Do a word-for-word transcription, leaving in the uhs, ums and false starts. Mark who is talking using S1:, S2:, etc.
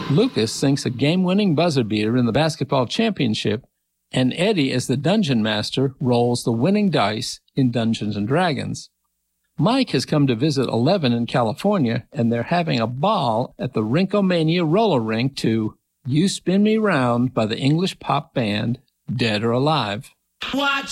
S1: Lucas sinks a game-winning buzzer beater in the basketball championship, and Eddie, as the dungeon master, rolls the winning dice in Dungeons and Dragons. Mike has come to visit Eleven in California, and they're having a ball at the Rinkomania roller rink to You Spin Me Round by the English pop band Dead or Alive.
S2: Watch